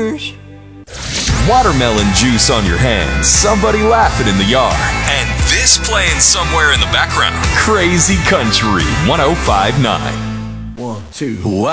Watermelon juice on your hands, somebody laughing in the yard, and this playing somewhere in the background. Crazy Country 105.9. 1, 2. Wow.